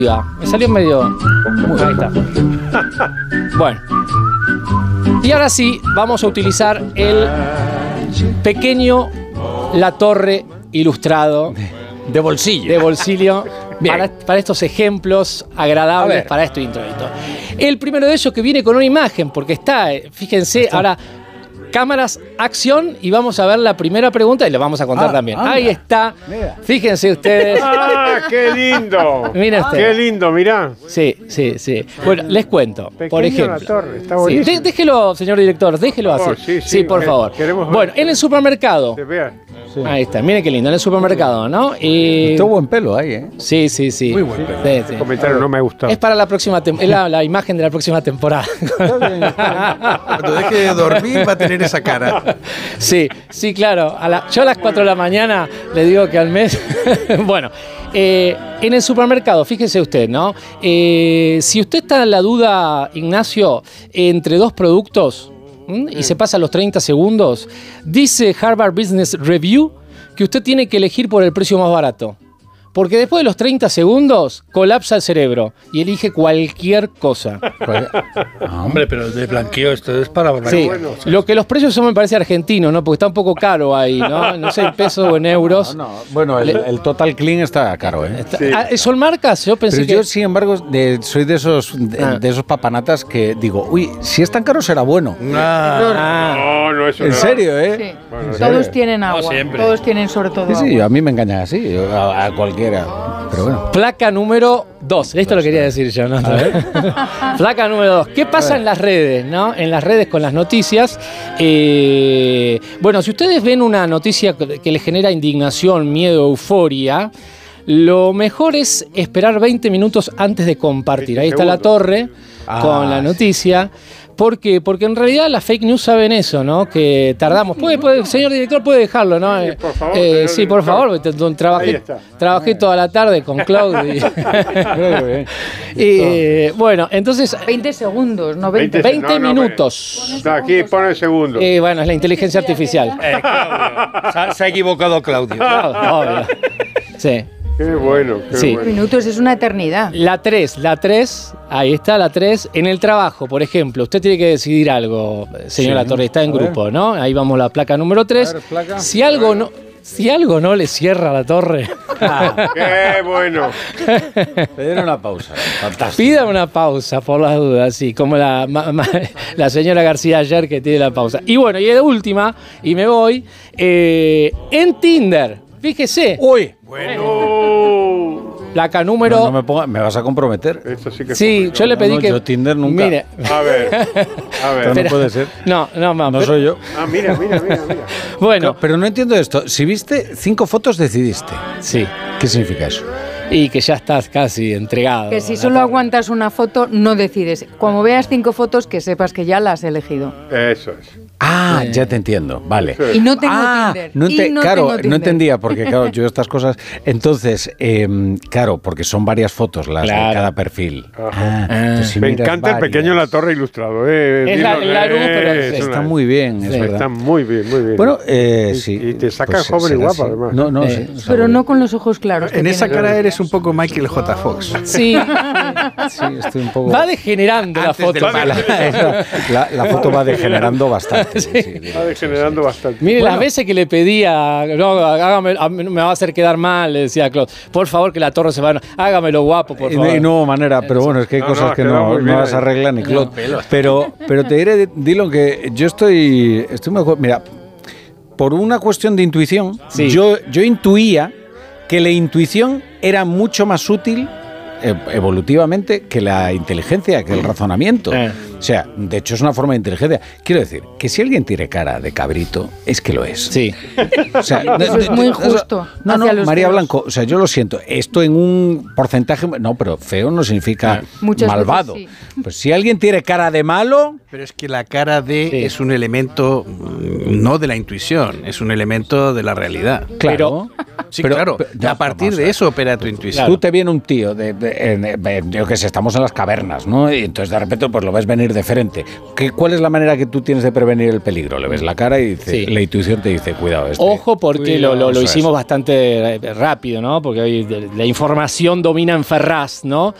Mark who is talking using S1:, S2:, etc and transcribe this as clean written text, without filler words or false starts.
S1: Me salió medio... Ahí está. Bueno. Y ahora sí, vamos a utilizar el pequeño La Torre ilustrado.
S2: De bolsillo.
S1: De bolsillo. Para estos ejemplos agradables, para esto introito. El primero de ellos que viene con una imagen, porque está, fíjense, ahora... Cámaras, acción, y vamos a ver la primera pregunta y lo vamos a contar también. Anda. Ahí está. Mira. Fíjense ustedes.
S3: ¡Ah, qué lindo!
S1: Mira usted.
S3: ¡Qué lindo, mirá!
S1: Sí. Bueno, les cuento.
S3: Pequeño
S1: por ejemplo.
S3: La Torre, está buenísimo.
S1: Sí, déjelo, señor director, déjelo así. Sí, por favor. Bueno, en el supermercado.
S3: Sí.
S1: Ahí está, miren qué lindo, en el supermercado, ¿no?
S2: Todo buen pelo ahí, ¿eh?
S1: Sí.
S2: Muy buen pelo.
S3: El comentario no me gustó.
S1: Es para la próxima temporada, la imagen de la próxima temporada.
S4: Cuando deje de dormir va a tener esa cara.
S1: Sí, claro. Yo a las 4 de la mañana le digo que al mes... Bueno, en el supermercado, fíjese usted, ¿no? Si usted está en la duda, Ignacio, entre dos productos... y se pasa los 30 segundos, dice Harvard Business Review que usted tiene que elegir por el precio más barato. Porque después de los 30 segundos colapsa el cerebro y elige cualquier cosa.
S5: Hombre, pero de blanqueo esto es para blanquear.
S1: Sí,
S3: bueno,
S1: lo que los precios son me parece argentino, ¿no? Porque está un poco caro ahí, ¿no? No sé en pesos o en euros.
S2: No. Bueno, el Total Clean está caro, ¿eh?
S1: ¿Son marcas? Yo pensé
S2: Pero yo, sin embargo, soy de esos papanatas que digo, uy, si es tan caro será bueno.
S3: No, eso
S2: En
S3: no.
S2: serio, ¿eh?
S6: Sí.
S3: Bueno,
S6: Todos tienen agua.
S5: siempre.
S6: Todos tienen sobre todo agua.
S2: Sí, a mí me engañan así, a cualquiera. Pero bueno.
S1: Placa número 2. Esto lo quería decir yo, ¿no? Placa número 2. ¿Qué pasa en las redes, no? En las redes con las noticias. Bueno, si ustedes ven una noticia que les genera indignación, miedo, euforia, lo mejor es esperar 20 minutos antes de compartir. Ahí está La Torre con la noticia. ¿Por qué? Porque en realidad las fake news saben eso, ¿no? Que tardamos. Señor director, puede dejarlo, ¿no?
S3: Sí, por favor.
S1: Sí, por favor. Trabajé toda la tarde con Claudio. Bueno, entonces...
S6: 20 segundos, no 20.
S1: 20 minutos.
S3: No, aquí pone segundo.
S1: Bueno, es la inteligencia artificial.
S5: Claudio. Se ha equivocado Claudio.
S1: Claro, obvio. Sí.
S3: Qué bueno, qué bueno.
S6: Minutos es una eternidad.
S1: La 3, ahí está la 3. En el trabajo, por ejemplo, usted tiene que decidir algo, señor La Torre, está en grupo, ¿no? Ahí vamos la placa número 3. Si algo no le cierra a La Torre.
S3: Qué bueno.
S2: Pedir una pausa. Fantástico.
S1: Pida una pausa por las dudas, sí, como la señora García ayer que tiene la pausa. Y bueno, y de última, y me voy, en Tinder, fíjese.
S2: Uy.
S3: Bueno.
S1: Placa número...
S2: Me vas a comprometer.
S3: Esto sí que
S1: Sí, yo le pedí que...
S2: Yo Tinder nunca.
S1: Mire.
S3: A ver.
S2: Pero no puede ser.
S1: No,
S2: Soy yo.
S3: Ah, mira.
S1: Bueno,
S2: Pero no entiendo esto. Si viste 5 fotos, decidiste.
S1: sí.
S2: ¿Qué significa eso?
S1: Y que ya estás casi entregado.
S6: Que si solo aguantas una foto, no decides. Cuando veas 5 fotos, que sepas que ya la has elegido.
S3: Eso es.
S2: Ah, ya te entiendo. Vale.
S3: Eso es.
S6: Y no tengo Tinder.
S2: Claro,
S6: tengo Tinder.
S2: no entendía porque, claro, yo estas cosas... Entonces, claro, porque son varias fotos las de cada perfil. Entonces, si
S3: Me
S2: miras
S3: encanta
S2: varias,
S3: el pequeño La Torre ilustrado.
S1: Es la luz, pero
S2: Está muy bien, es verdad.
S3: Está muy bien, muy bien.
S2: Bueno, sí.
S3: Y te saca
S2: pues
S3: joven y
S2: será
S3: guapa,
S2: así.
S3: además.
S2: No, sí.
S6: Pero no con los ojos claros.
S4: En
S6: que
S4: esa
S6: tiene.
S4: cara eres un poco Michael J. Fox.
S1: Sí.
S2: Sí, estoy un poco...
S1: Va degenerando la
S4: Antes
S1: foto.
S4: del mal.
S2: La foto va degenerando bastante.
S3: Está degenerando bastante.
S1: Mire, las veces que le pedía, no, me va a hacer quedar mal, le decía a Claude, por favor que La Torre se vaya, hágamelo guapo, por favor.
S2: Y no hubo manera, pero bueno, es que hay cosas que no las arreglan ni Claude. Pero te diré, Dylan, que yo estoy mejor. Mira, por una cuestión de intuición, yo intuía que la intuición era mucho más útil evolutivamente que la inteligencia, que el razonamiento. O sea, de hecho es una forma de inteligencia. Quiero decir, que si alguien tiene cara de cabrito, es que lo es.
S1: Sí.
S2: O sea,
S6: Eso es muy injusto.
S2: No, María
S6: feos.
S2: Blanco, o sea, yo lo siento. Esto en un porcentaje... No, pero feo no significa
S6: Muchas
S2: malvado.
S6: veces
S2: Pues si alguien tiene cara de malo...
S4: Pero es que la cara de es un elemento no de la intuición, es un elemento de la realidad.
S2: Claro.
S4: Sí, claro. A partir de eso opera tu intuición.
S2: Tú te viene un tío, yo que sé, estamos en las cavernas, ¿no? Y entonces de repente pues lo ves venir de frente. ¿Cuál es la manera que tú tienes de prevenir el peligro? Le ves la cara y la intuición te dice, cuidado.
S1: Ojo, porque lo hicimos bastante rápido, ¿no? Porque hoy la información domina en Ferraz, ¿no?